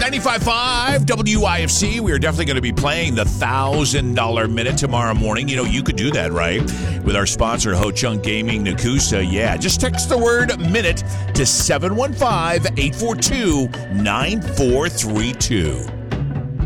95.5 WIFC. We are definitely going to be playing the $1,000 minute tomorrow morning. You know, you could do that, right? With our sponsor, Ho Chunk Gaming Nakusa. Yeah, just text the word minute to 715-842-9432.